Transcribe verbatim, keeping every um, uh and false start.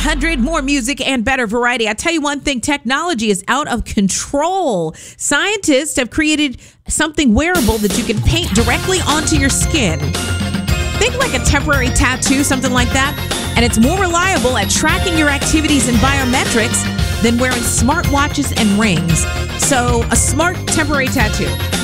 hundred, more music and better variety. I tell you one thing, technology is out of control. Scientists have created something wearable that you can paint directly onto your skin. Think like a temporary tattoo, something like that. And it's more reliable at tracking your activities and biometrics than wearing smartwatches and rings. So a smart temporary tattoo.